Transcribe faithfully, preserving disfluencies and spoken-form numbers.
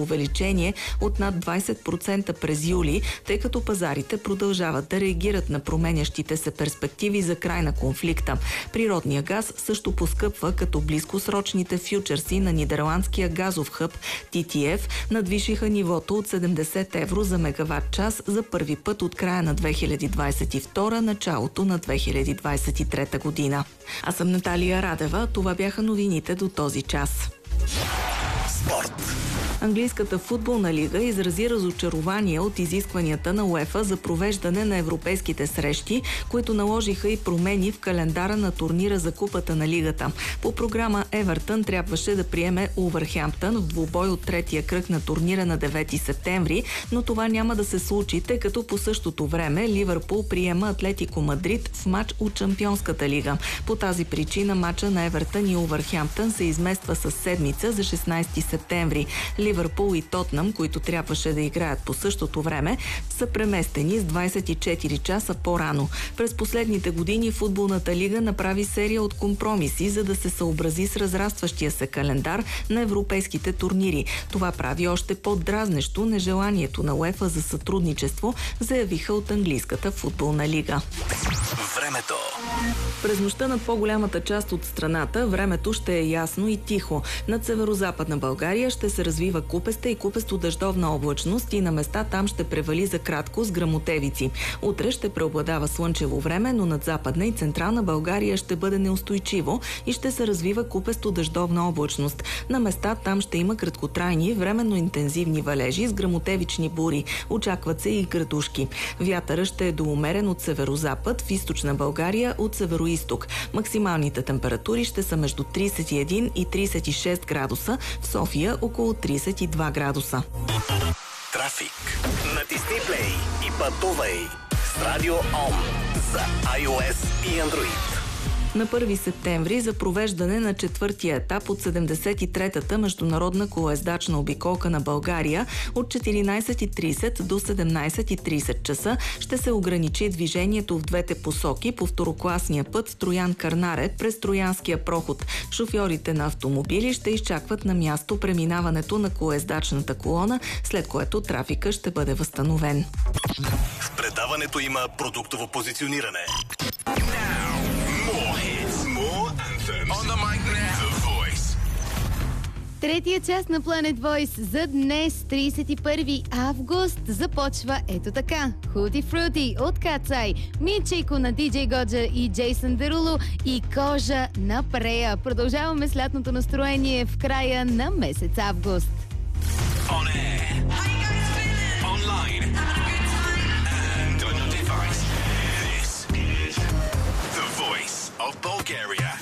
увеличение от над двайсет процента през юли, тъй като пазарите продължават да реагират на променящите се перспективи за край на конфликта. Природния газ също поскъпва, като близкосрочните фючерси на нидерландския газов хъб Ти Ти Еф надвишиха нивото от седемдесет евро за мегаватт час за първи път от края на две хиляди двайсет и втора, началото на две хиляди двайсет и трета година. Аз съм Наталия Радева. Това бяха новините до този час. Спорт. Английската футболна лига изрази разочарование от изискванията на УЕФА за провеждане на европейските срещи, които наложиха и промени в календара на турнира за Купата на лигата. По програма Евертън трябваше да приеме Улвърхемптън в двубой от третия кръг на турнира на девети септември, но това няма да се случи, тъй като по същото време Ливърпул приема Атлетико Мадрид в матч от Шампионската лига. По тази причина матча на Евертън и Улвърхемптън се измества с седмица за шестнайсети септември. Ливърпул и Тотнъм, които трябваше да играят по същото време, са преместени с двайсет и четири часа по-рано. През последните години футболната лига направи серия от компромиси, за да се съобрази с разрастващия се календар на европейските турнири. Това прави още по-дразнещо нежеланието на УЕФА за сътрудничество, заявиха от английската футболна лига. Времето. През нощта над по-голямата част от страната времето ще е ясно и тихо. Над северо-западна България ще се развива купеста и купесто-дъждовна облачност и на места там ще превали за кратко с гръмотевици. Утре ще преобладава слънчево време, но над западна и централна България ще бъде неустойчиво и ще се развива купесто-дъждовна облачност. На места там ще има краткотрайни, временно интензивни валежи с гръмотевични бури. Очакват се и градушки. Вятърът ще е до умерен от северо-запад, в източна България от северо-изток. Максималните температури ще са между трийсет и един и трийсет и шест градуса, в София около трийсет и два градуса. Трафик. Натисни плей и пътувай с Радио Ом за iOS и Android. На първи септември за провеждане на четвъртия етап от седемдесет и третата международна колоездачна обиколка на България от четиринайсет и трийсет до седемнайсет и трийсет часа ще се ограничи движението в двете посоки по второкласния път Троян-Кърнаре през Троянския проход. Шофьорите на автомобили ще изчакват на място преминаването на колоездачната колона, след което трафика ще бъде възстановен. В предаването има продуктово позициониране. Третия част на Planet Voice за днес, трийсет и първи август, започва ето така. Худи Фрути от Кацай, Минчейко на Ди Джей Годжа и Джейсън Деруло и Кожа на Прея. Продължаваме с лятното настроение в края на месец август. On air. How you guys feeling? Online. Having a good time? And on your device. This is the voice of Bulgaria.